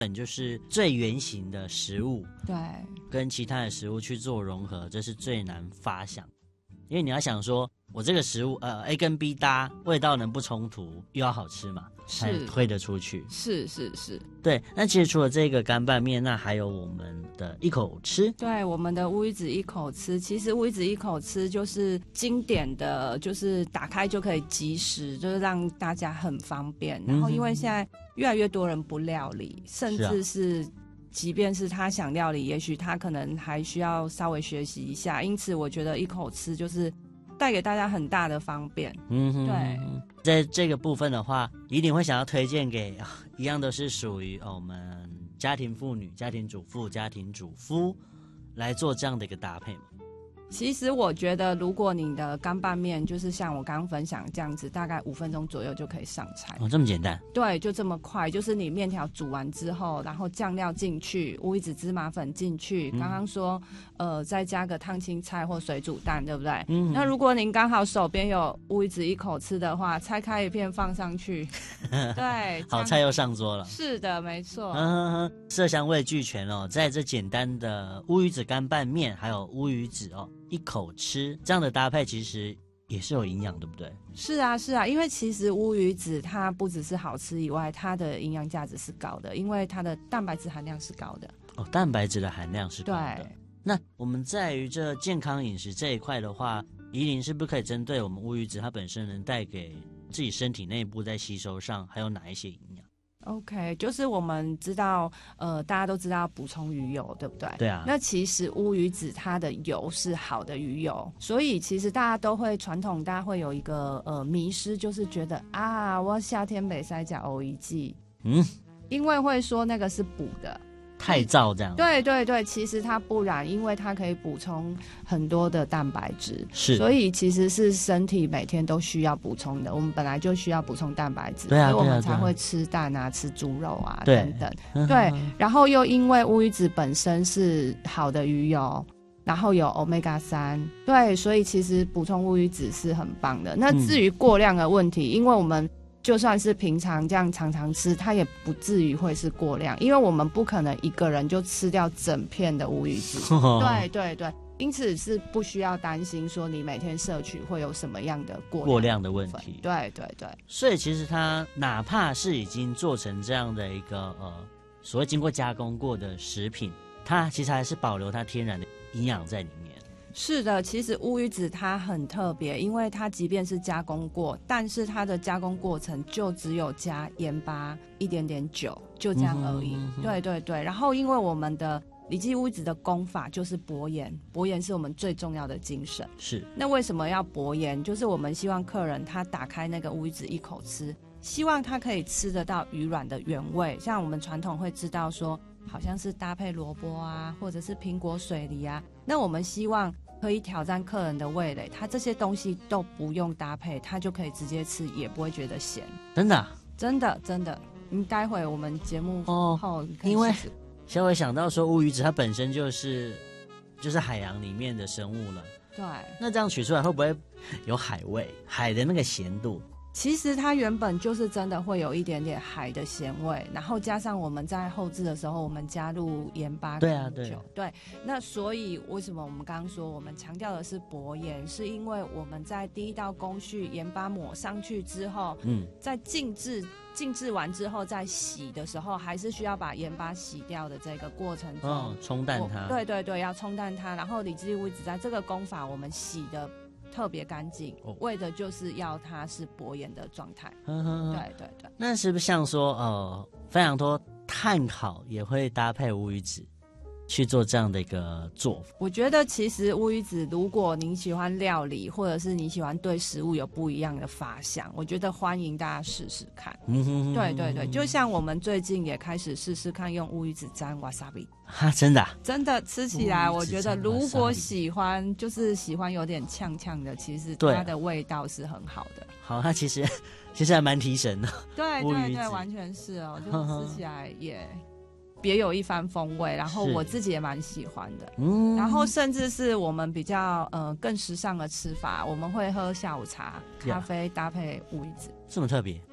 本就是最原型的食物， 对， 跟其他的食物去做融合，这是最难发想。因为你要想说，我这个食物A 跟 B 搭，味道能不冲突，又要好吃嘛，才推得出去。 是。 对，那其实除了这个干拌面，那还有我们的一口吃。 对，我们的乌鱼子一口吃，其实乌鱼子一口吃就是经典的，就是打开就可以即食，就是让大家很方便。然后因为现在越来越多人不料理，甚至是即便是他想料理，也许他可能还需要稍微学习一下，因此我觉得一口吃就是带给大家很大的方便。对， 在这个部分的话，一定会想要推荐给一样都是属于我们家庭妇女、家庭主妇、家庭主夫来做这样的一个搭配嘛。 其实我觉得，如果你的干拌面就是像我刚刚分享这样子，大概5分钟左右就可以上菜。 这么简单？ 对，就这么快。就是你面条煮完之后，然后酱料进去，乌鱼子芝麻粉进去。刚刚说，再加个烫青菜或水煮蛋，对不对？那如果您刚好手边有乌鱼子一口吃的话，拆开一片放上去，对， 好菜又上桌了。 是的，没错。 色香味俱全哦，在这简单的乌鱼子干拌面，还有乌鱼子一口吃这样的搭配，其实也是有营养，对不对？ 是啊，因为其实乌鱼子它不只是好吃以外，它的营养价值是高的，因为它的蛋白质含量是高的。 蛋白质的含量是高的。 对。 那我们在于这健康饮食这一块的话，宜琳是不是可以针对我们乌鱼子它本身能带给自己身体内部在吸收上，还有哪一些营养 ？OK， 就是我们知道，大家都知道补充鱼油，对不对？ 对啊。 那其实乌鱼子它的油是好的鱼油，所以其实大家都会大家会有一个迷失，就是觉得我夏天没塞甲欧一剂，因为会说那个是补的。 太燥这样。 对，其实它不然，因为它可以补充很多的蛋白质， 是， 所以其实是身体每天都需要补充的。我们本来就需要补充蛋白质， 对啊， 所以我们才会吃蛋啊、吃猪肉啊等等。对，然后又因为乌鱼子本身是好的鱼油，然后有 Omega-3，对，所以其实补充乌鱼子是很棒的。那至于过量的问题，因为我们就算是平常这样常常吃，它也不至于会是过量，因为我们不可能一个人就吃掉整片的乌鱼子。对，因此是不需要担心说你每天摄取会有什么样的过量的问题。对。 所以其实它哪怕是已经做成这样的一个所谓经过加工过的食品，它其实还是保留它天然的营养在里面。 是的，其实乌鱼子它很特别，因为它即便是加工过，但是它的加工过程就只有加盐巴一点点酒，就这样而已。对。然后因为我们的李记乌鱼子的工法就是薄盐，薄盐是我们最重要的精神。 是。那为什么要薄盐？就是我们希望客人他打开那个乌鱼子一口吃，希望他可以吃得到鱼卵的原味。像我们传统会知道说，好像是搭配萝卜啊，或者是苹果水梨啊，那我们希望可以挑战客人的味蕾，他这些东西都不用搭配，他就可以直接吃，也不会觉得咸。 真的？ 真的。待会我们节目后因为小伟想到说乌鱼子它本身就是海洋里面的生物了， 对， 那这样取出来会不会有海味，海的那个咸度？ 其实它原本就是真的会有一点点海的咸味，然后加上我们在后制的时候，我们加入盐巴跟酒，对。那所以为什么我们刚刚说我们强调的是薄盐，是因为我们在第一道工序盐巴抹上去之后，在静置完之后再洗的时候，还是需要把盐巴洗掉的这个过程中， 冲淡它。 对，要冲淡它。然后李记乌鱼子在这个工法，我们洗的特别干净，为的就是要它是薄盐的状态。对。 那是不是像说非常多炭烤也会搭配乌鱼子去做这样的一个做法？ 我觉得其实乌鱼子，如果您喜欢料理，或者是你喜欢对食物有不一样的发想，我觉得欢迎大家试试看。对，就像我们最近也开始试试看用乌鱼子沾 wasabi。 真的？ 真的吃起来，我觉得如果喜欢有点呛呛的，其实它的味道是很好的。 好，它其实还蛮提神的。 对，完全是哦，就吃起来也别有一番风味，然后我自己也蛮喜欢的。然后甚至是我们比较更时尚的吃法，我们会喝下午茶咖啡搭配乌鱼子。 这么特别？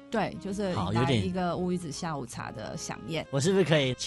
对，就是好，有点一个乌鱼子下午茶的飨宴。 我是不是可以